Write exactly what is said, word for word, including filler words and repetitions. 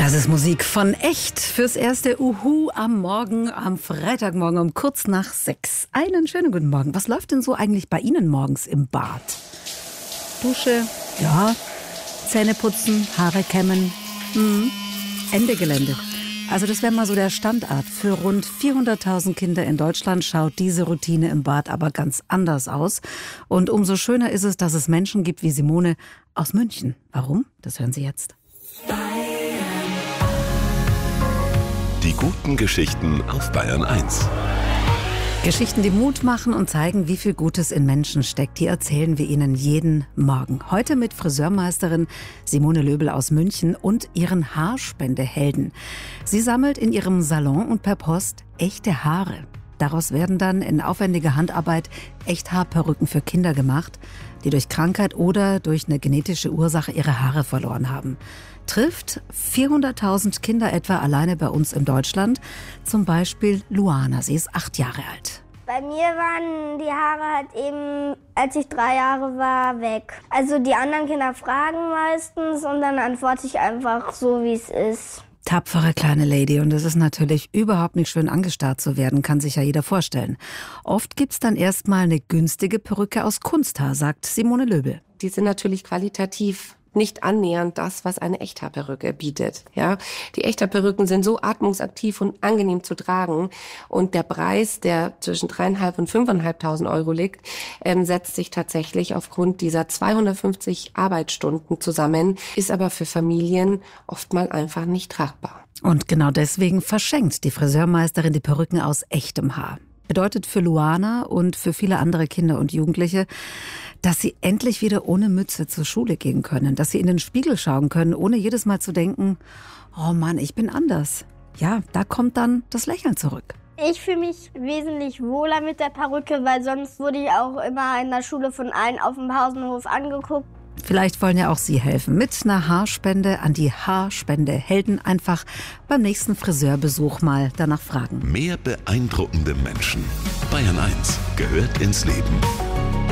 Das ist Musik von Echt fürs erste Uhu am Morgen, am Freitagmorgen um kurz nach sechs. Einen schönen guten Morgen. Was läuft denn so eigentlich bei Ihnen morgens im Bad? Dusche, ja, Zähne putzen, Haare kämmen, hm. Ende Gelände. Also das wäre mal so der Standard. Für rund vierhunderttausend Kinder in Deutschland schaut diese Routine im Bad aber ganz anders aus. Und umso schöner ist es, dass es Menschen gibt wie Simone aus München. Warum? Das hören Sie jetzt. Die guten Geschichten auf Bayern eins. Geschichten, die Mut machen und zeigen, wie viel Gutes in Menschen steckt, die erzählen wir Ihnen jeden Morgen. Heute mit Friseurmeisterin Simone Löbel aus München und ihren Haarspendehelden. Sie sammelt in ihrem Salon und per Post echte Haare. Daraus werden dann in aufwendiger Handarbeit Echthaarperücken für Kinder gemacht, die durch Krankheit oder durch eine genetische Ursache ihre Haare verloren haben. Trifft vierhunderttausend Kinder etwa alleine bei uns in Deutschland. Zum Beispiel Luana, sie ist acht Jahre alt. Bei mir waren die Haare halt eben, als ich drei Jahre war, weg. Also die anderen Kinder fragen meistens und dann antworte ich einfach so, wie es ist. Tapfere kleine Lady, und es ist natürlich überhaupt nicht schön angestarrt zu werden, kann sich ja jeder vorstellen. Oft gibt's dann erstmal eine günstige Perücke aus Kunsthaar, sagt Simone Löbel. Die sind natürlich qualitativ nicht annähernd das, was eine Echthaarperücke bietet. Ja, die Echthaarperücken sind so atmungsaktiv und angenehm zu tragen. Und der Preis, der zwischen dreieinhalb und fünfeinhalbtausend Euro liegt, ähm, setzt sich tatsächlich aufgrund dieser zweihundertfünfzig Arbeitsstunden zusammen, ist aber für Familien oftmals einfach nicht tragbar. Und genau deswegen verschenkt die Friseurmeisterin die Perücken aus echtem Haar. Bedeutet für Luana und für viele andere Kinder und Jugendliche, dass sie endlich wieder ohne Mütze zur Schule gehen können, dass sie in den Spiegel schauen können, ohne jedes Mal zu denken, oh Mann, ich bin anders. Ja, da kommt dann das Lächeln zurück. Ich fühle mich wesentlich wohler mit der Perücke, weil sonst wurde ich auch immer in der Schule von allen auf dem Pausenhof angeguckt. Vielleicht wollen ja auch Sie helfen mit einer Haarspende an die Haarspendehelden. Einfach beim nächsten Friseurbesuch mal danach fragen. Mehr beeindruckende Menschen. Bayern eins gehört ins Leben.